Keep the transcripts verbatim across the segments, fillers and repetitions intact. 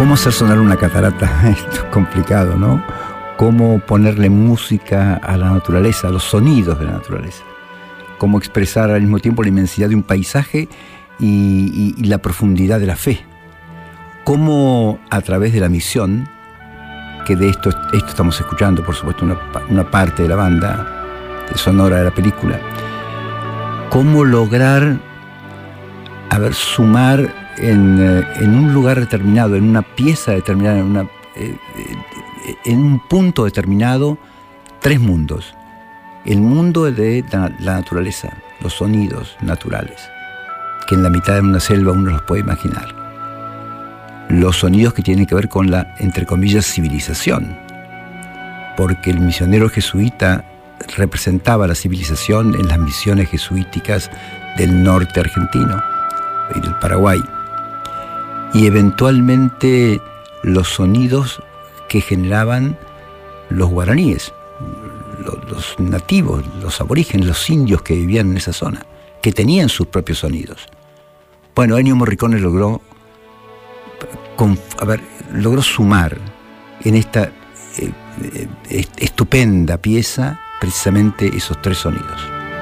¿Cómo hacer sonar una catarata? Esto es complicado, ¿no? ¿Cómo ponerle música a la naturaleza, a los sonidos de la naturaleza? ¿Cómo expresar al mismo tiempo la inmensidad de un paisaje y, y, y la profundidad de la fe? ¿Cómo a través de la misión, que de esto, esto estamos escuchando, por supuesto, una, una parte de la banda sonora de la película, cómo lograr, a ver, sumar en, en un lugar determinado, en una pieza determinada, en, una, eh, en un punto determinado, tres mundos? El mundo de la, la naturaleza, los sonidos naturales, que en la mitad de una selva uno los puede imaginar. Los sonidos que tienen que ver con la, entre comillas, civilización, porque el misionero jesuita representaba la civilización en las misiones jesuíticas del norte argentino y del Paraguay. Y eventualmente los sonidos que generaban los guaraníes, los, los nativos, los aborígenes, los indios que vivían en esa zona, que tenían sus propios sonidos. Bueno, Ennio Morricone logró, con, a ver, logró sumar en esta eh, eh, estupenda pieza precisamente esos tres sonidos.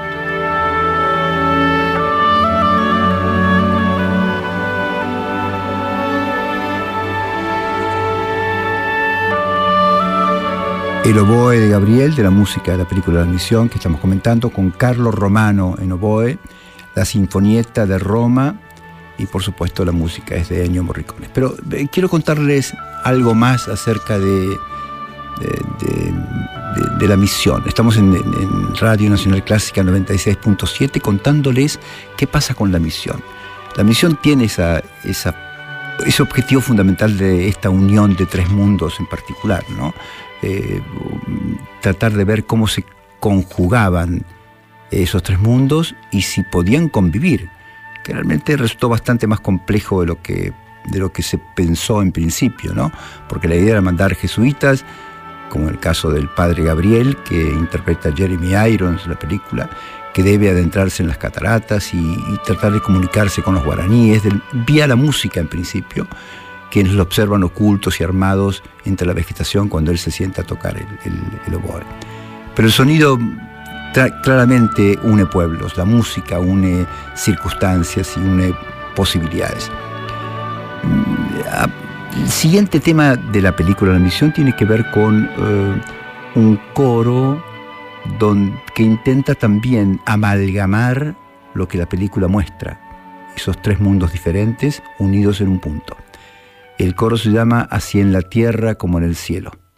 El oboe de Gabriel, de la música de la película La Misión que estamos comentando, con Carlo Romano en oboe, la Sinfonietta de Roma y por supuesto la música es de Ennio Morricone. Pero eh, quiero contarles algo más acerca de, de, de, de, de La Misión. Estamos en, en, en Radio Nacional Clásica noventa y seis punto siete contándoles qué pasa con La Misión. La Misión tiene esa, esa, ese objetivo fundamental de esta unión de tres mundos en particular, ¿no? Eh, tratar de ver cómo se conjugaban esos tres mundos y si podían convivir, que realmente resultó bastante más complejo de lo que, de lo que se pensó en principio, ¿no? Porque la idea era mandar jesuitas, como en el caso del padre Gabriel, que interpreta Jeremy Irons en la película, que debe adentrarse en las cataratas y, y tratar de comunicarse con los guaraníes, del, vía la música en principio, quienes lo observan ocultos y armados entre la vegetación cuando él se sienta a tocar el, el, el oboe. Pero el sonido tra- claramente une pueblos, la música une circunstancias y une posibilidades. El siguiente tema de la película La Misión tiene que ver con uh, un coro don, que intenta también amalgamar lo que la película muestra, esos tres mundos diferentes unidos en un punto. El coro se llama Así en la tierra como en el cielo.